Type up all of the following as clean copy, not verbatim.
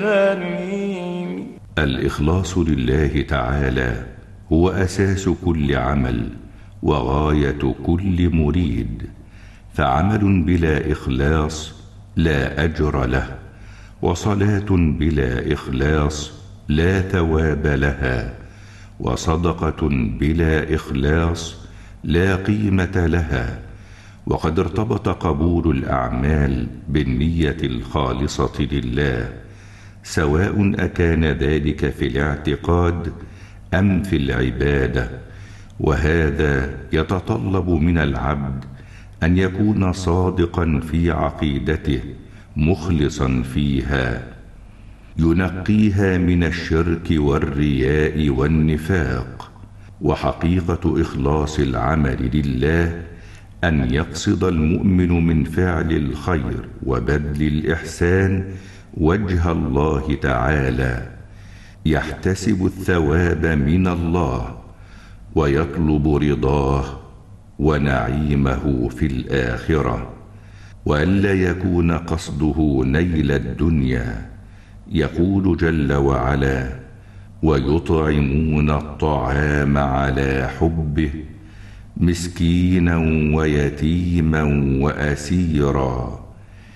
الغنيم. الإخلاص لله تعالى هو أساس كل عمل وغاية كل مريد، فعمل بلا إخلاص لا أجر له، وصلاة بلا إخلاص لا ثواب لها، وصدقة بلا إخلاص لا قيمة لها. وقد ارتبط قبول الأعمال بالنية الخالصة لله، سواء أكان ذلك في الاعتقاد أم في العبادة، وهذا يتطلب من العبد أن يكون صادقا في عقيدته مخلصا فيها، ينقيها من الشرك والرياء والنفاق. وحقيقة إخلاص العمل لله أن يقصد المؤمن من فعل الخير وبذل الإحسان وجه الله تعالى، يحتسب الثواب من الله ويطلب رضاه ونعيمه في الآخرة، وألا يكون قصده نيل الدنيا. يقول جل وعلا: ويطعمون الطعام على حبه مسكينا ويتيما وأسيرا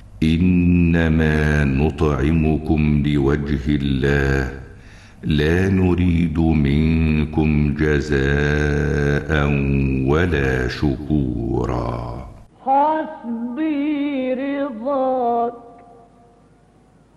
إنما نطعمكم لوجه الله لا نريد منكم جزاء ولا شكورا. حسبي رضاك